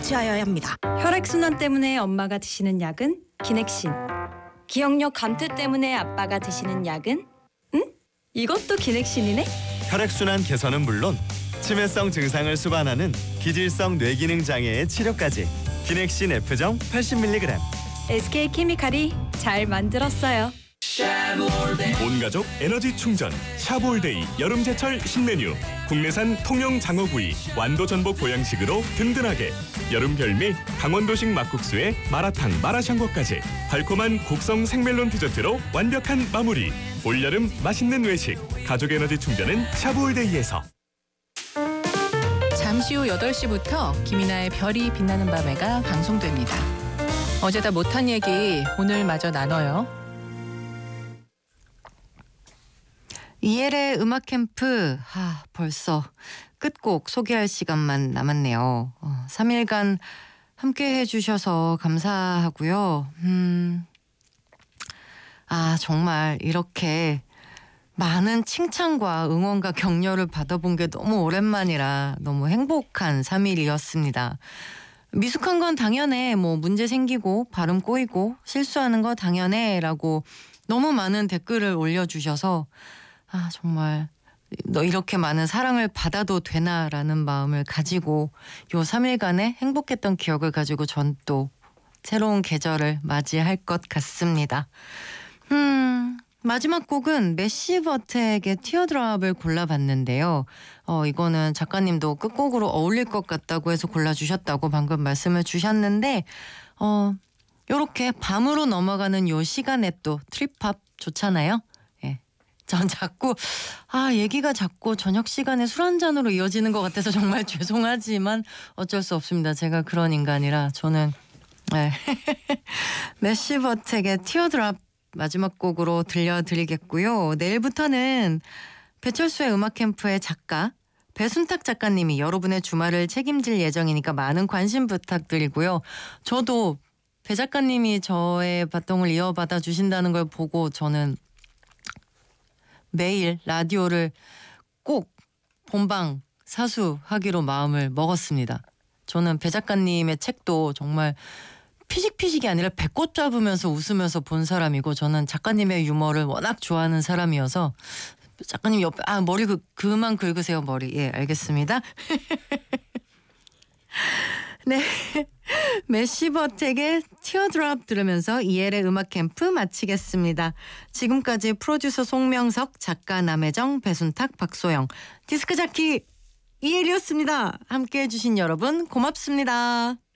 유지하여야 합니다. 혈액순환 때문에 엄마가 드시는 약은 기넥신. 기억력 감퇴 때문에 아빠가 드시는 약은? 응? 이것도 기넥신이네? 혈액순환 개선은 물론 치매성 증상을 수반하는 기질성 뇌기능 장애의 치료까지 기넥신 F정 80mg. SK케미칼이 잘 만들었어요. 온가족 에너지 충전 샤볼데이 여름제철 신메뉴. 국내산 통영 장어구이 완도 전복 보양식으로 든든하게. 여름 별미 강원도식 막국수에 마라탕 마라샹궈까지 달콤한 곡성 생멜론 디저트로 완벽한 마무리. 올여름 맛있는 외식 가족 에너지 충전은 샤볼데이에서. 잠시 후 8시부터 김이나의 별이 빛나는 밤에가 방송됩니다. 어제 다 못한 얘기 오늘 마저 나눠요. 이엘의 음악 캠프, 벌써 끝곡 소개할 시간만 남았네요. 3일간 함께 해주셔서 감사하고요. 정말 이렇게 많은 칭찬과 응원과 격려를 받아본 게 너무 오랜만이라 너무 행복한 3일이었습니다. 미숙한 건 당연해, 문제 생기고 발음 꼬이고 실수하는 거 당연해 라고 너무 많은 댓글을 올려주셔서 정말 너 이렇게 많은 사랑을 받아도 되나라는 마음을 가지고 요 3일간의 행복했던 기억을 가지고 전 또 새로운 계절을 맞이할 것 같습니다. 마지막 곡은 매시버텍의 티어드랍을 골라봤는데요. 이거는 작가님도 끝곡으로 어울릴 것 같다고 해서 골라주셨다고 방금 말씀을 주셨는데 요렇게 밤으로 넘어가는 요 시간에 또 트립팝 좋잖아요. 전 자꾸 얘기가 자꾸 저녁 시간에 술 한잔으로 이어지는 것 같아서 정말 죄송하지만 어쩔 수 없습니다. 제가 그런 인간이라 저는 매시버텍의 티어드랍 마지막 곡으로 들려드리겠고요. 내일부터는 배철수의 음악캠프의 작가 배순탁 작가님이 여러분의 주말을 책임질 예정이니까 많은 관심 부탁드리고요. 저도 배 작가님이 저의 바통을 이어받아 주신다는 걸 보고 저는 매일 라디오를 꼭 본방 사수하기로 마음을 먹었습니다. 저는 배 작가님의 책도 정말 피식피식이 아니라 배꼽 잡으면서 웃으면서 본 사람이고 저는 작가님의 유머를 워낙 좋아하는 사람이어서 작가님 옆에 머리 그만 긁으세요 머리. 예, 알겠습니다. 네, 매시버텍의 티어드랍 들으면서 이엘의 음악 캠프 마치겠습니다. 지금까지 프로듀서 송명석, 작가 남혜정, 배순탁, 박소영, 디스크 자키 이엘이었습니다. 함께해 주신 여러분 고맙습니다.